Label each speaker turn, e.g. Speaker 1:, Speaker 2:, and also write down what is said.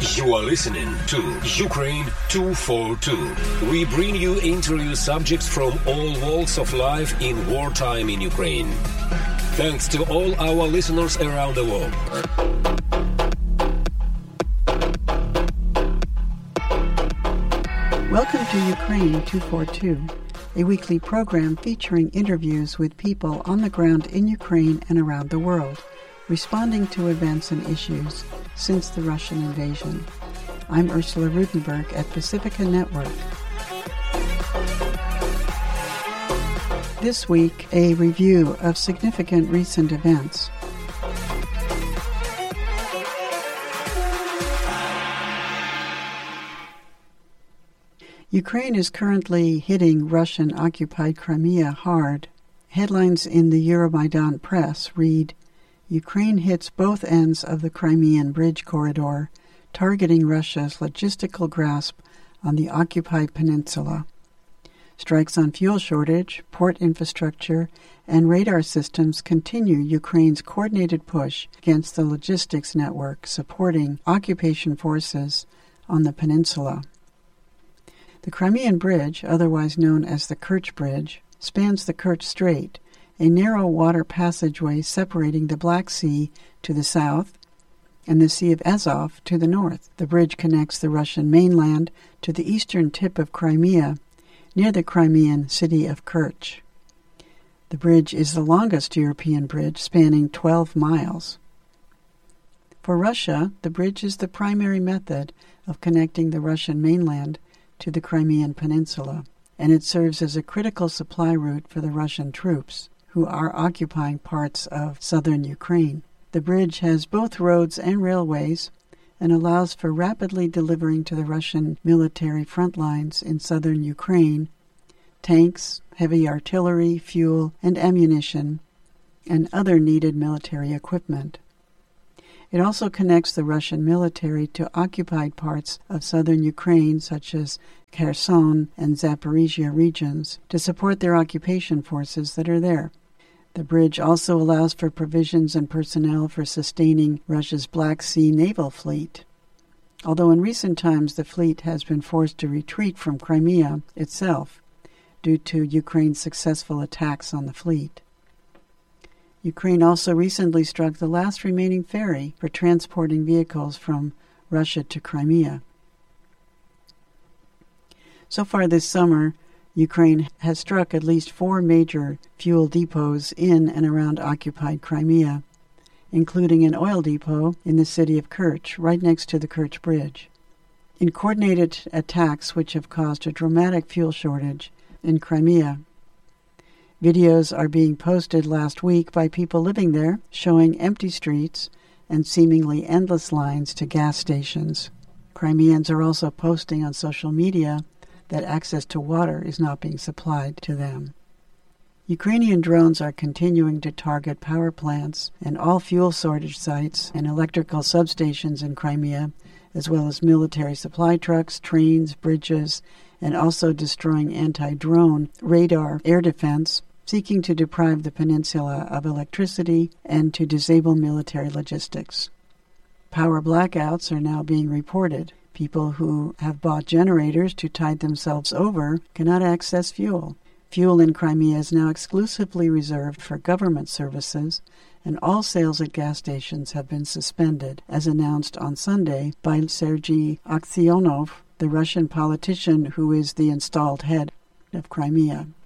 Speaker 1: You are listening to Ukraine 242. We bring you interview subjects from all walks of life in wartime in Ukraine. Thanks to all our listeners around the world.
Speaker 2: Welcome to Ukraine 242, a weekly program featuring interviews with people on the ground in Ukraine and around the world, responding to events and issues since the Russian invasion. I'm Ursula Rudenberg at Pacifica Network. This week, a review of significant recent events. Ukraine is currently hitting Russian-occupied Crimea hard. Headlines in the Euromaidan press read, Ukraine hits both ends of the Crimean bridge corridor, targeting Russia's logistical grasp on the occupied peninsula. Strikes on fuel shortage, port infrastructure, and radar systems continue Ukraine's coordinated push against the logistics network supporting occupation forces on the peninsula. The Crimean Bridge, otherwise known as the Kerch Bridge, spans the Kerch Strait, a narrow water passageway separating the Black Sea to the south and the Sea of Azov to the north. The bridge connects the Russian mainland to the eastern tip of Crimea, near the Crimean city of Kerch. The bridge is the longest European bridge, spanning 12 miles. For Russia, the bridge is the primary method of connecting the Russian mainland to the Crimean Peninsula, and it serves as a critical supply route for the Russian troops, who are occupying parts of southern Ukraine. The bridge has both roads and railways and allows for rapidly delivering to the Russian military front lines in southern Ukraine tanks, heavy artillery, fuel, and ammunition, and other needed military equipment. It also connects the Russian military to occupied parts of southern Ukraine, such as Kherson and Zaporizhia regions, to support their occupation forces that are there. The bridge also allows for provisions and personnel for sustaining Russia's Black Sea naval fleet, although in recent times the fleet has been forced to retreat from Crimea itself due to Ukraine's successful attacks on the fleet. Ukraine also recently struck the last remaining ferry for transporting vehicles from Russia to Crimea. So far this summer, Ukraine has struck at least 4 major fuel depots in and around occupied Crimea, including an oil depot in the city of Kerch, right next to the Kerch Bridge. In coordinated attacks which have caused a dramatic fuel shortage in Crimea. Videos are being posted last week by people living there, showing empty streets and seemingly endless lines to gas stations. Crimeans are also posting on social media that access to water is not being supplied to them. Ukrainian drones are continuing to target power plants and all fuel shortage sites and electrical substations in Crimea, as well as military supply trucks, trains, bridges, and also destroying anti-drone radar air defense, seeking to deprive the peninsula of electricity and to disable military logistics. Power blackouts are now being reported. People who have bought generators to tide themselves over cannot access fuel. Fuel in Crimea is now exclusively reserved for government services, and all sales at gas stations have been suspended, as announced on Sunday by Sergei Aksyonov, the Russian politician who is the installed head of Crimea.